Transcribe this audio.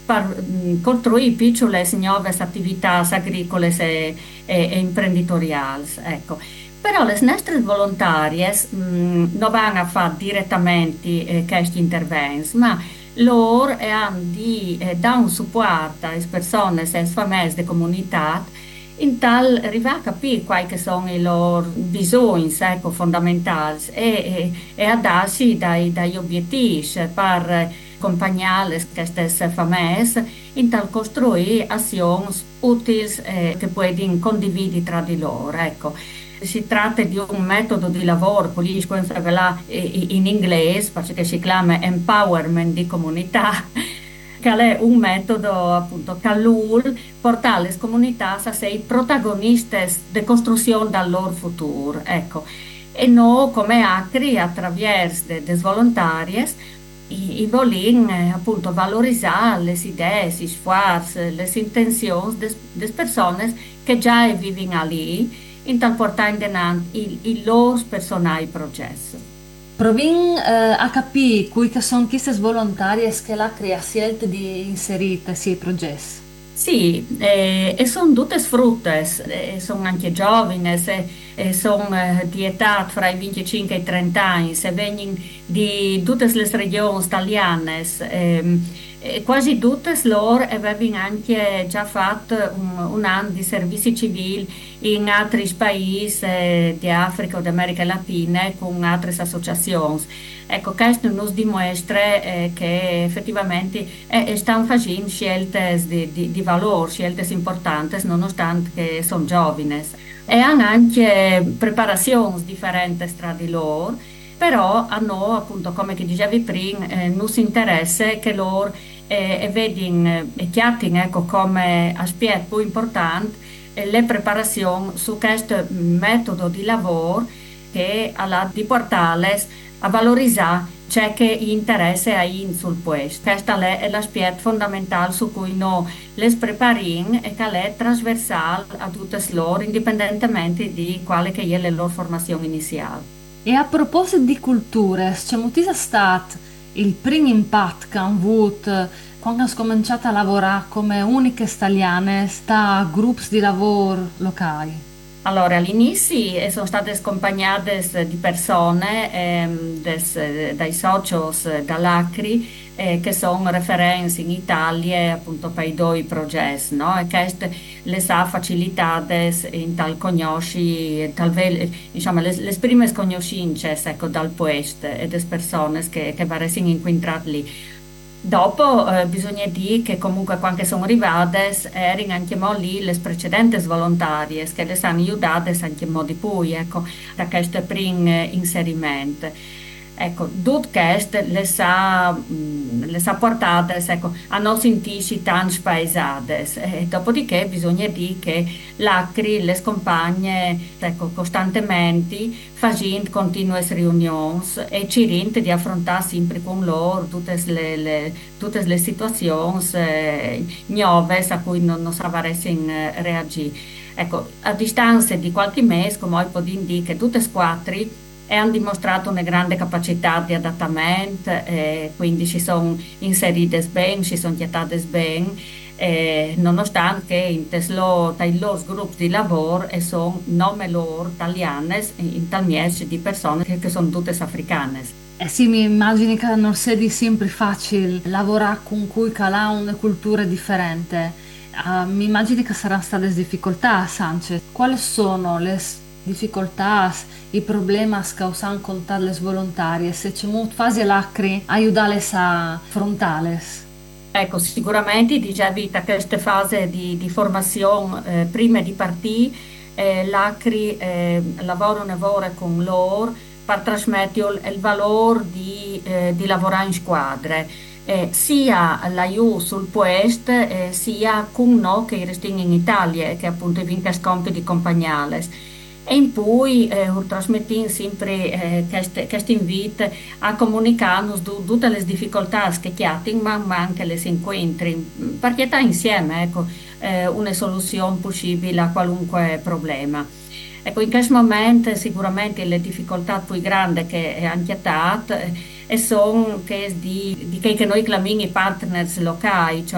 per costruire piccole e nuove attività agricole e imprenditoriali. Ecco. Però le nostre volontarie non vanno a fare direttamente questi interventi, ma loro hanno di dare un supporto alle persone e alle famiglie della comunità in tal arrivare a capire quali che sono i loro bisogni ecco, fondamentali e a darsi dagli obiettivi per accompagnare queste famiglie in tal costruire azioni utili che puoi condividere tra di loro. Ecco. Si tratta di un metodo di lavoro, politico in inglese, perché si chiama empowerment di comunità, che è un metodo appunto che lui porta le comunità a essere protagoniste di costruzione del loro futuro. Ecco. E noi come ACRI, attraverso le volontarie, i volin appunto valorizzare le idee, gli sforzi, le intenzioni delle persone che già vivono lì in tal portare in avanti i loro personali progetti. Provin a capire qui che sono queste volontarie che la crea scelte di inserite sì, progetti. Sì, e sono tutte frutte, sono anche giovani, e sono di età fra i 25 e i 30 anni, se vengono di tutte le regioni italiane, e quasi tutte loro avevano anche già fatto un anno di servizi civili in altri paesi di Africa o di America Latina con altre associazioni. Ecco, questo ci dimostra che effettivamente stanno facendo scelte di valore, scelte importanti, nonostante che sono giovani. E hanno anche preparazioni differenti tra di loro, però a noi, appunto, come ti dicevi prima, ci interessa che loro vedino e chiarino ecco, come aspetto più importante le preparazioni su questo metodo di lavoro che ha di portarles a valorizzare ciò che interessa a in sul puesto. Questo è l'aspetto fondamentale su cui noi le prepariamo e che è trasversale a tutte loro, indipendentemente di quale che è la loro formazione iniziale. E a proposito di culture, c'è molto stato il primo impatto che hanno avuto quando hanno cominciato a lavorare come uniche italiane sta gruppi di lavoro locali? Allora, all'inizio sono state accompagnate di persone, dai socios dall'Acri, che sono referenze in Italia appunto per i due progetti, no? E che le ha facilitate in tal conosci, diciamo, le prime conoscenze ecco, dal puesto e delle persone che varessero incontrate lì. Dopo bisogna dire che comunque quando sono arrivate erano anche lì le precedenti volontarie che le hanno aiutate anche in modi poi, ecco, da questo primo inserimento. Ecco, tutto questo le sa portate ecco, a non sentirsi tanto spaesate. E dopodiché bisogna dire che l'ACRI le scompagne ecco, costantemente facendo continue riunioni e ci rende di affrontare sempre con loro tutte le situazioni nuove a cui non sapremo reagire. Ecco, a distanza di qualche mese, come poi posso dire che tutte e quattro hanno dimostrato una grande capacità di adattamento, quindi si sono inserite bene, si sono gettate bene, nonostante che nei loro gruppi di lavoro e sono nome loro italiane, in tal mese di persone che sono tutte africane. Eh sì, mi immagino che non sia di sempre facile lavorare con cui ha una cultura differente. Mi immagino che saranno state difficoltà, Sanchez. Quali sono le difficoltà, i problemi che hanno contato le volontarie? Se c'è molto fase lacri, aiutarles a affrontarles. Ecco, sicuramente dicevi da questa fase di formazione, prima di partire, l'ACRI lavora un lavoro con loro per trasmettere il valore di lavorare in squadre, sia l'aiuto sul posto, sia con noi che restiamo in Italia, che appunto vincono compiti compagnali. E in poi trasmettiamo sempre questo invito a comunicarnos tutte le difficoltà che abbiamo, ma anche le incontri, perché sta insieme, ecco, una soluzione possibile a qualunque problema. Ecco, in questo momento sicuramente le difficoltà più grandi che hanno chiamato e sono che di che noi chiamiamo i partners locali, cioè